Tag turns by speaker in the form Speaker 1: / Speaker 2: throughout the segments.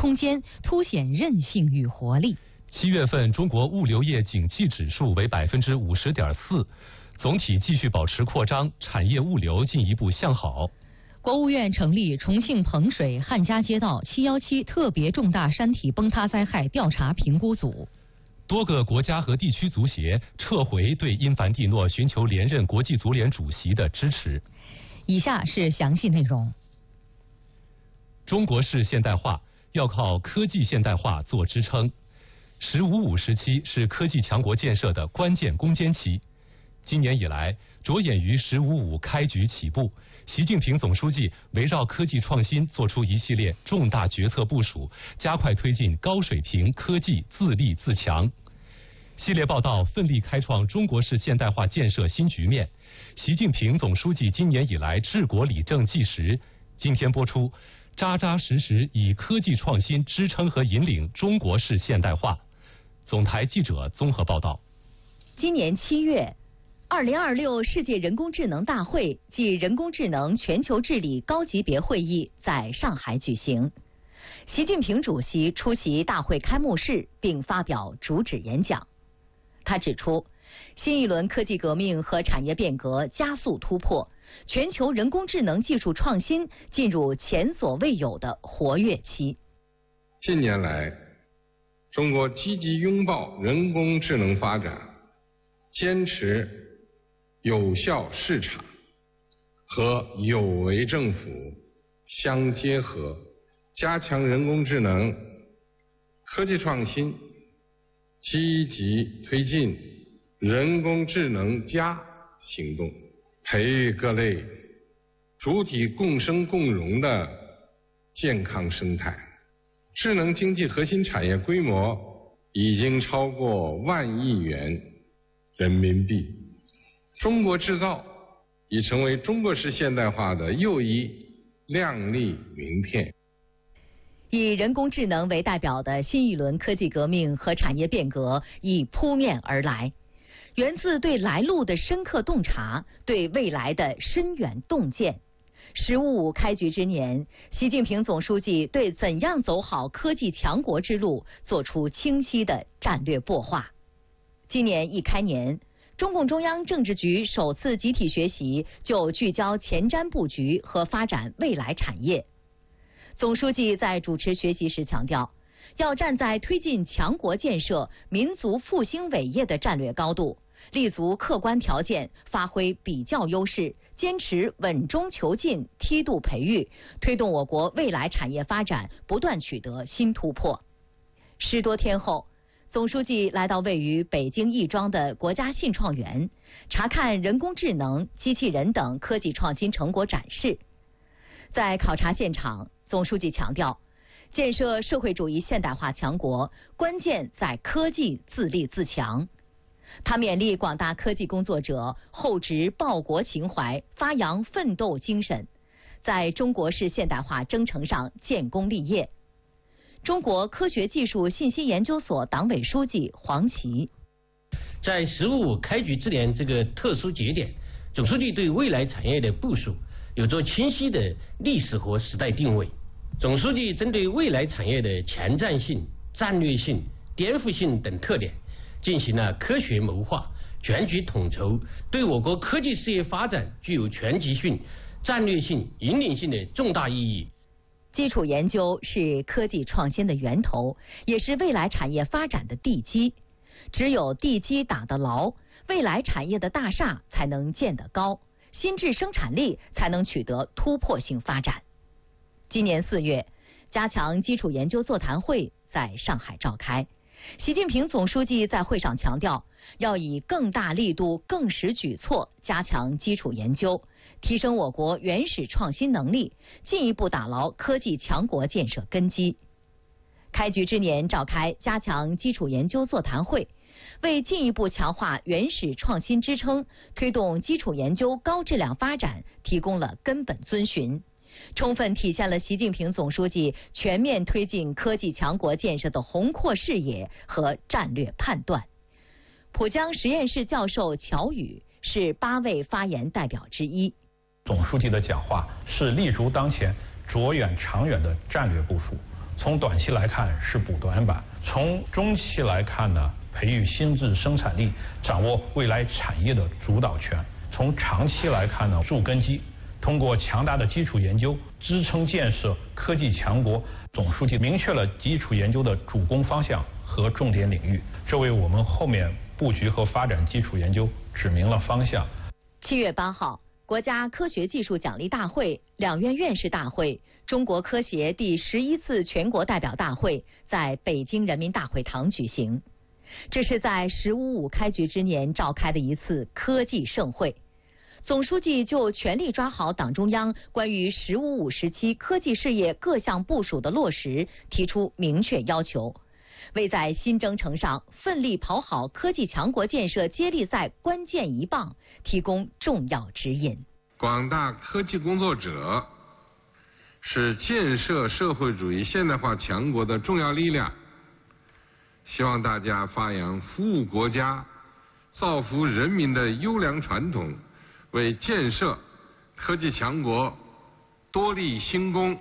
Speaker 1: 空间，凸显韧性与活力。
Speaker 2: 7月份中国物流业景气指数为50.4%，总体继续保持扩张，产业物流进一步向好。
Speaker 1: 国务院成立重庆彭水汉家街道717特别重大山体崩塌灾害调查评估组。
Speaker 2: 多个国家和地区足协撤回对因凡蒂诺寻求连任国际足联主席的支持。
Speaker 1: 以下是详细内容。
Speaker 2: 中国式现代化要靠科技现代化做支撑。“15+5”时期是科技强国建设的关键攻坚期。今年以来，着眼于“15+5”开局起步，习近平总书记围绕科技创新作出一系列重大决策部署，加快推进高水平科技自立自强。系列报道奋力开创中国式现代化建设新局面。习近平总书记今年以来治国理政纪实。今天播出，扎扎实实以科技创新支撑和引领中国式现代化。总台记者综合报道。
Speaker 1: 今年7月，2026世界人工智能大会暨人工智能全球治理高级别会议在上海举行。习近平主席出席大会开幕式并发表主旨演讲。他指出，新一轮科技革命和产业变革加速突破，全球人工智能技术创新进入前所未有的活跃期。
Speaker 3: 近年来，中国积极拥抱人工智能发展，坚持有效市场和有为政府相结合，加强人工智能科技创新，积极推进人工智能+行动，培育各类主体共生共荣的健康生态。智能经济核心产业规模已经超过10000亿元人民币，中国制造已成为中国式现代化的又一亮丽名片。
Speaker 1: 以人工智能为代表的新一轮科技革命和产业变革已扑面而来，源自对来路的深刻洞察，对未来的深远洞见。“15+5”开局之年，习近平总书记对怎样走好科技强国之路作出清晰的战略擘画。今年一开年，中共中央政治局首次集体学习就聚焦前瞻布局和发展未来产业。总书记在主持学习时强调，要站在推进强国建设、民族复兴伟业的战略高度，立足客观条件，发挥比较优势，坚持稳中求进、梯度培育，推动我国未来产业发展不断取得新突破。10多天后，总书记来到位于北京亦庄的国家信创园，查看人工智能、机器人等科技创新成果展示。在考察现场，总书记强调，建设社会主义现代化强国，关键在科技自立自强。他勉励广大科技工作者厚植报国情怀，发扬奋斗精神，在中国式现代化征程上建功立业。中国科学技术信息研究所党委书记黄奇，
Speaker 4: 在“15+5”开局之年这个特殊节点，总书记对未来产业的部署有着清晰的历史和时代定位。总书记针对未来产业的前瞻性、战略性、颠覆性等特点，进行了科学谋划、全局统筹，对我国科技事业发展具有全局性、战略性、引领性的重大意义。
Speaker 1: 基础研究是科技创新的源头，也是未来产业发展的地基。只有地基打得牢，未来产业的大厦才能建得高，新质生产力才能取得突破性发展。今年4月，加强基础研究座谈会在上海召开。习近平总书记在会上强调，要以更大力度、更实举措加强基础研究，提升我国原始创新能力，进一步打牢科技强国建设根基。开局之年召开加强基础研究座谈会，为进一步强化原始创新支撑，推动基础研究高质量发展提供了根本遵循，充分体现了习近平总书记全面推进科技强国建设的宏阔视野和战略判断。浦江实验室教授乔宇是8位发言代表之一。
Speaker 5: 总书记的讲话是立足当前、着眼长远的战略部署， 从短期来看是补短板，从中期来看呢，培育新质生产力，掌握未来产业的主导权；从长期来看呢，筑根基，通过强大的基础研究支撑建设科技强国。总书记明确了基础研究的主攻方向和重点领域，这为我们后面布局和发展基础研究指明了方向。
Speaker 1: 7月8号，国家科学技术奖励大会、两院院士大会、中国科协第11次全国代表大会在北京人民大会堂举行。这是在“15·5”开局之年召开的一次科技盛会。总书记就全力抓好党中央关于“15·5”时期科技事业各项部署的落实提出明确要求，为在新征程上奋力跑好科技强国建设接力赛关键一棒提供重要指引。
Speaker 3: 广大科技工作者是建设社会主义现代化强国的重要力量，希望大家发扬服务国家、造福人民的优良传统，为建设科技强国多立新功。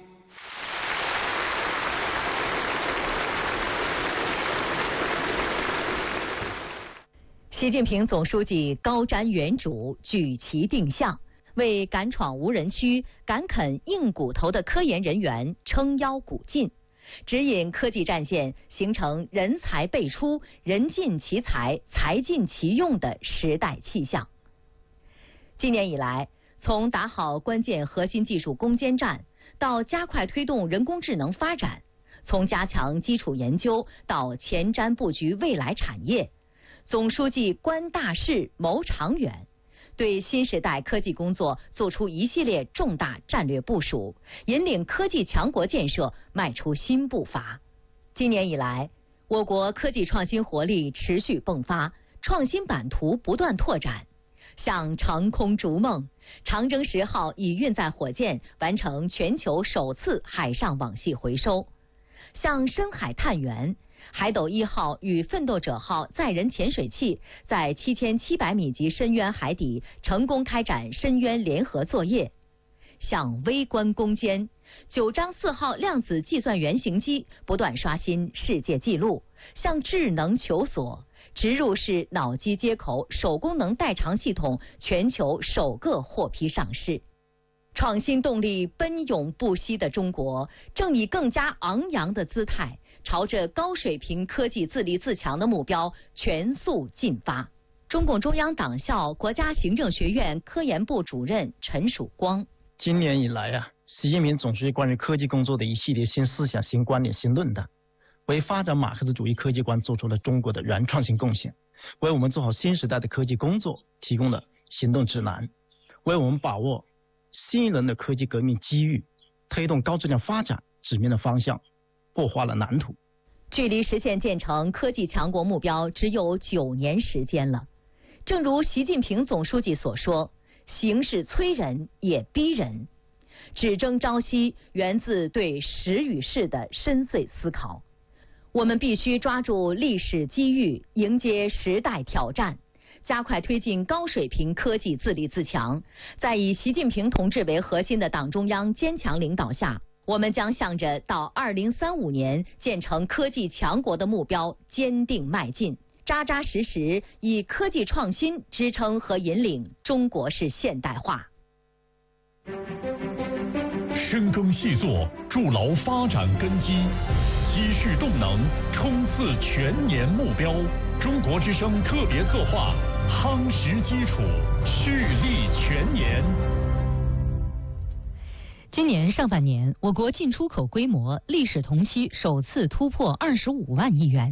Speaker 1: 习近平总书记高瞻远瞩，举旗定向，为敢闯无人区、敢啃硬骨头的科研人员撑腰鼓劲，指引科技战线形成人才辈出、人尽其才、才尽其用的时代气象。今年以来，从打好关键核心技术攻坚战，到加快推动人工智能发展，从加强基础研究到前瞻布局未来产业，总书记观大势、谋长远，对新时代科技工作做出一系列重大战略部署，引领科技强国建设迈出新步伐。今年以来，我国科技创新活力持续迸发，创新版图不断拓展。向长空逐梦，长征10号已运载火箭完成全球首次海上网系回收；向深海探源，海斗1号与奋斗者号载人潜水器在7700米级深渊海底成功开展深渊联合作业；向微观攻坚，9章4号量子计算原型机不断刷新世界纪录；向智能求索，植入式脑机接口手功能代偿系统全球首个获批上市。创新动力奔涌不息的中国，正以更加昂扬的姿态，朝着高水平科技自立自强的目标全速进发。中共中央党校国家行政学院科研部主任陈曙光：
Speaker 6: 今年以来习近平总书记关于科技工作的一系列新思想、新观点、新论断，为发展马克思主义科技观做出了中国的原创性贡献，为我们做好新时代的科技工作提供了行动指南，为我们把握新一轮的科技革命机遇，推动高质量发展指明了方向，擘画了蓝图。
Speaker 1: 距离实现建成科技强国目标只有9年时间了。正如习近平总书记所说，形势催人也逼人。只争朝夕源自对时与势的深邃思考。我们必须抓住历史机遇，迎接时代挑战，加快推进高水平科技自立自强。在以习近平同志为核心的党中央坚强领导下，我们将向着到2035年建成科技强国的目标坚定迈进，扎扎实实以科技创新支撑和引领中国式现代化。
Speaker 7: 深耕细作，筑牢发展根基，积蓄动能，冲刺全年目标。中国之声特别策划，夯实基础，蓄力全年。
Speaker 8: 今年上半年，我国进出口规模历史同期首次突破25万亿元。